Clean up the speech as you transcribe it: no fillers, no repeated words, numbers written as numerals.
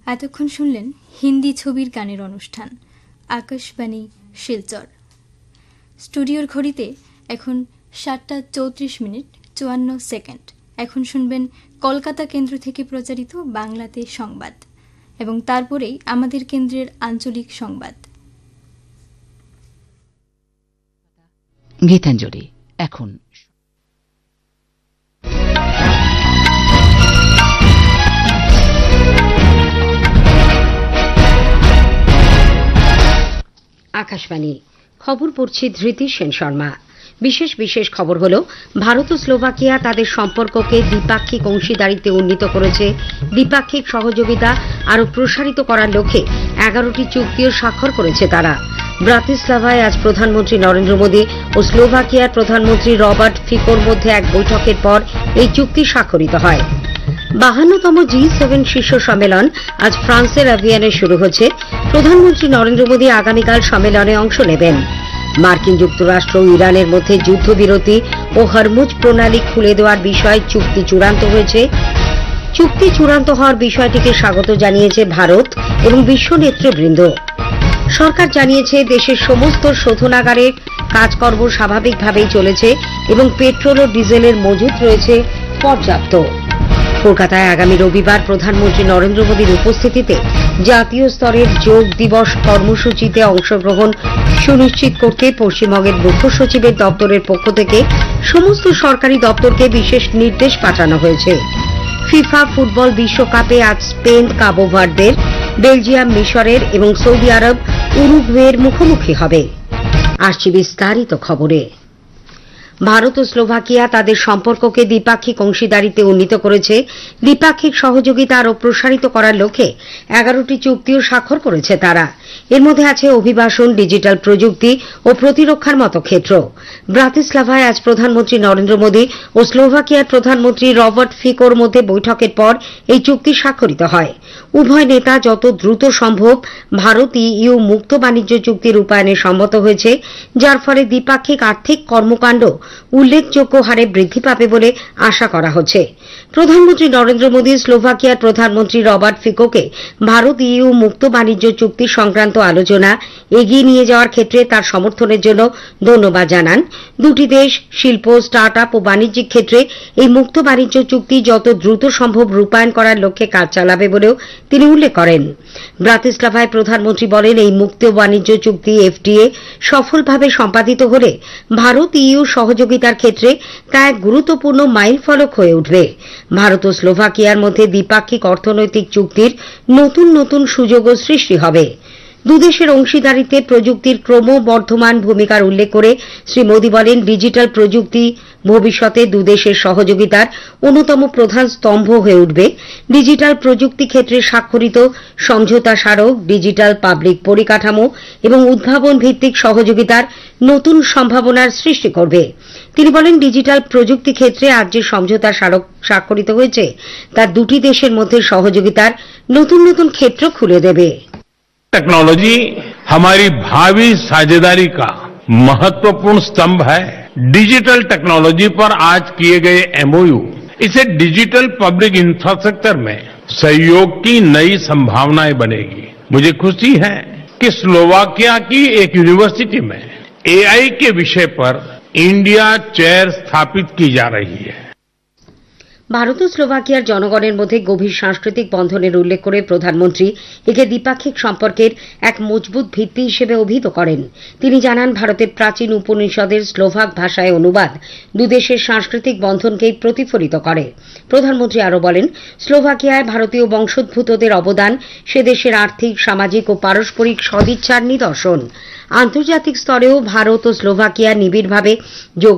এতক্ষণ শুনলেন হিন্দি ছবির গানের অনুষ্ঠান আকাশবাণী শিলচর। স্টুডিওর ঘড়িতে এখন 7:34:54। এখন শুনবেন কলকাতা কেন্দ্র থেকে প্রচারিত বাংলাতে সংবাদ এবং তারপরেই আমাদের কেন্দ্রের আঞ্চলিক সংবাদ। গীতাঞ্জলি এখন আকাশবাণী খবর পড়ছি ধৃতি সেন শর্মা। বিশেষ খবর হল ভারত ও স্লোভাকিয়া তাদের সম্পর্ককে দ্বিপাক্ষিক অংশীদারিত্বে উন্নীত করেছে। দ্বিপাক্ষিক সহযোগিতা আরও প্রসারিত করার লক্ষ্যে 11টি চুক্তিও স্বাক্ষর করেছে তারা। ব্রাতিস্লাভায় আজ প্রধানমন্ত্রী নরেন্দ্র মোদী ও স্লোভাকিয়ার প্রধানমন্ত্রী রবার্ট ফিকোর মধ্যে এক বৈঠকের পর এই চুক্তি স্বাক্ষরিত হয়। 52তম G7 শীর্ষ সম্মেলন আজ ফ্রান্সের অ্যাভিয়ানে শুরু হচ্ছে। প্রধানমন্ত্রী নরেন্দ্র মোদী আগামীকাল সম্মেলনে অংশ নেবেন। মার্কিন যুক্তরাষ্ট্র ও ইরানের মধ্যে যুদ্ধবিরতি ও হরমুজ প্রণালী খুলে দেওয়ার বিষয়ে চুক্তি চূড়ান্ত হয়েছে। চুক্তি চূড়ান্ত হওয়ার বিষয়টিকে স্বাগত জানিয়েছে ভারত এবং বিশ্ব নেতৃবৃন্দ। সরকার জানিয়েছে দেশের সমস্ত শোধনাগারের কাজকর্ম স্বাভাবিকভাবেই চলেছে এবং পেট্রোল ও ডিজেলের মজুত রয়েছে পর্যাপ্ত। কলকাতায় আগামী রবিবার প্রধানমন্ত্রী নরেন্দ্র মোদীর উপস্থিতিতে জাতীয় স্তরের যোগ দিবস কর্মসূচিতে অংশগ্রহণ সুনিশ্চিত করতে পশ্চিমবঙ্গের মুখ্য সচিবের দপ্তরের পক্ষ থেকে সমস্ত সরকারি দপ্তরকে বিশেষ নির্দেশ পাঠানো হয়েছে। ফিফা ফুটবল বিশ্বকাপে আজ স্পেন কাবো ভার্দের, বেলজিয়াম মিশরের এবং সৌদি আরব উরুগুয়ের মুখোমুখি হবে। আসছি বিস্তারিত খবরে। ভারত ও স্লোভাকিয়া তাদের সম্পর্ককে দ্বিপাক্ষিক অংশীদারিত্বে উন্নীত করেছে। দ্বিপাক্ষিক সহযোগিতা আরও প্রসারিত করার লক্ষ্যে 11টি চুক্তিও স্বাক্ষর করেছে তারা। এর মধ্যে আছে অভিবাসন, ডিজিটাল প্রযুক্তি ও প্রতিরক্ষার মতো ক্ষেত্র। ব্রাতিস্লাভায় আজ প্রধানমন্ত্রী নরেন্দ্র মোদী ও স্লোভাকিয়ার প্রধানমন্ত্রী রবার্ট ফিকোর মধ্যে বৈঠকের পর এই চুক্তি স্বাক্ষরিত হয়। উভয় নেতা যত দ্রুত সম্ভব ভারত ইইউ মুক্ত বাণিজ্য চুক্তি রূপায়ণে সম্মত হয়েছে, যার ফলে দ্বিপাক্ষিক আর্থিক কর্মকাণ্ড উল্লেখযোগ্য হারে বৃদ্ধি পাবে বলে আশা করা হচ্ছে। প্রধানমন্ত্রী নরেন্দ্র মোদী স্লোভাকিয়ার প্রধানমন্ত্রী রবার্ট ফিকোকে ভারত ইইউ মুক্ত বাণিজ্য চুক্তি সংক্রান্ত আলোচনা এগিয়ে নিয়ে যাওয়ার ক্ষেত্রে তার সমর্থনের জন্য ধন্যবাদ জানান। দুটি দেশ শিল্প, স্টার্ট আপ ও বাণিজ্যিক ক্ষেত্রে এই মুক্ত বাণিজ্য চুক্তি যত দ্রুত সম্ভব রূপায়ণ করার লক্ষ্যে কাজ চালাবে বলেও তিনি উল্লেখ করেন। ব্রাতিস্লাভায় প্রধানমন্ত্রী বলেন, এই মুক্ত বাণিজ্য চুক্তি এফটিএ সফলভাবে সম্পাদিত হলে ভারত ইইউ সহযোগিতার ক্ষেত্রে তা এক গুরুত্বপূর্ণ মাইলফলক হয়ে উঠবে। ভারত ও স্লোভাকিয়ার মধ্যে দ্বিপাক্ষিক অর্থনৈতিক চুক্তির নতুন সুযোগও সৃষ্টি হবে। দুদেশের অংশীদারিত্বে প্রযুক্তির ক্রমবর্ধমান ভূমিকার উল্লেখ করে শ্রী মোদী বলেন, ডিজিটাল প্রযুক্তি ভবিষ্যতে দুদেশের সহযোগিতার অন্যতম প্রধান স্তম্ভ হয়ে উঠবে। ডিজিটাল প্রযুক্তি ক্ষেত্রে স্বাক্ষরিত সমঝোতা স্মারক ডিজিটাল পাবলিক পরিকাঠামো এবং উদ্ভাবন ভিত্তিক সহযোগিতার নতুন সম্ভাবনার সৃষ্টি করবে। তিনি বলেন, ডিজিটাল প্রযুক্তি ক্ষেত্রে আজ যে সমঝোতা স্মারক স্বাক্ষরিত হয়েছে তা দুটি দেশের মধ্যে সহযোগিতার নতুন ক্ষেত্র খুলে দেবে। टेक्नोलॉजी हमारी भावी साझेदारी का महत्वपूर्ण स्तंभ है। डिजिटल टेक्नोलॉजी पर आज किए गए एमओयू इसे डिजिटल पब्लिक इंफ्रास्ट्रक्चर में सहयोग की नई संभावनाएं बनेगी। मुझे खुशी है कि स्लोवाकिया की एक यूनिवर्सिटी में एआई के विषय पर इंडिया चेयर स्थापित की जा रही है। ভারত ও স্লোভাকিয়ার জনগণের মধ্যে গভীর সাংস্কৃতিক বন্ধনের উল্লেখ করে প্রধানমন্ত্রী একে দ্বিপাক্ষিক সম্পর্কের এক মজবুত ভিত্তি হিসেবে অভিহিত করেন। তিনি জানান, ভারতের প্রাচীন উপনিষদের স্লোভাক ভাষায় অনুবাদ দুদেশের সাংস্কৃতিক বন্ধনকেই প্রতিফলিত করে। প্রধানমন্ত্রী আরও বলেন, স্লোভাকিয়ায় ভারতীয় বংশোদ্ভূতদের অবদান সে দেশের আর্থিক, সামাজিক ও পারস্পরিক সদিচ্ছার নিদর্শন। আন্তর্জাতিক স্তরেও ভারত ও স্লোভাকিয়া নিবিড়ভাবে